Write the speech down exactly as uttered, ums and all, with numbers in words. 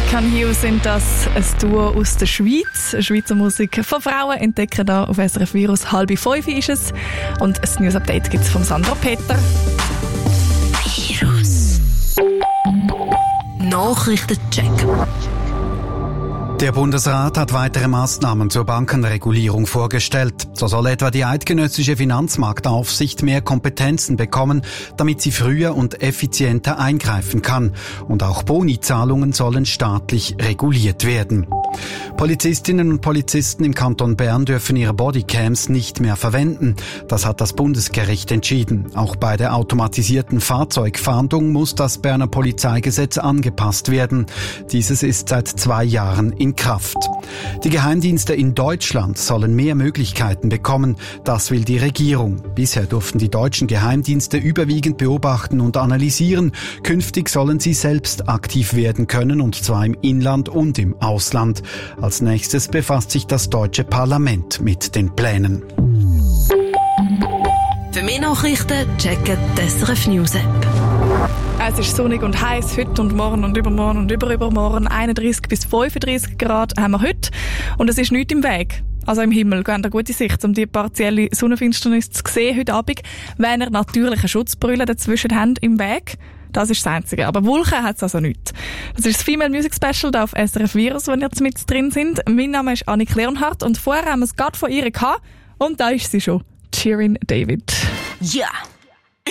Can You sind das ein Duo aus der Schweiz. Schweizer Musik von Frauen entdecken da auf S R F Virus. Halb fünf ist es. Und ein News-Update gibt es von Sandra Peter. Virus Nachrichtencheck. Der Bundesrat hat weitere Maßnahmen zur Bankenregulierung vorgestellt. So soll etwa die eidgenössische Finanzmarktaufsicht mehr Kompetenzen bekommen, damit sie früher und effizienter eingreifen kann. Und auch Bonizahlungen sollen staatlich reguliert werden. Polizistinnen und Polizisten im Kanton Bern dürfen ihre Bodycams nicht mehr verwenden. Das hat das Bundesgericht entschieden. Auch bei der automatisierten Fahrzeugfahndung muss das Berner Polizeigesetz angepasst werden. Dieses ist seit zwei Jahren in Kraft. Die Geheimdienste in Deutschland sollen mehr Möglichkeiten bekommen. Das will die Regierung. Bisher durften die deutschen Geheimdienste überwiegend beobachten und analysieren. Künftig sollen sie selbst aktiv werden können, und zwar im Inland und im Ausland. Als nächstes befasst sich das deutsche Parlament mit den Plänen. Für mehr Nachrichten checken die S R F News App. Es ist sonnig und heiß heute und morgen und übermorgen und überübermorgen. einunddreißig bis fünfunddreißig Grad haben wir heute. Und es ist nichts im Weg. Also im Himmel. Ihr habt eine gute Sicht, um die partielle Sonnenfinsternis zu sehen heute Abend. Wenn ihr natürlich eine Schutzbrille dazwischen habt im Weg. Das ist das Einzige. Aber Wolken hat es also nicht. Das ist das Female Music Special da auf S R F Virus, wenn ihr jetzt mit drin sind. Mein Name ist Annik Leonhardt und vorher haben wir es gerade von ihr gehabt. Und da ist sie schon. Shirin David. Ja!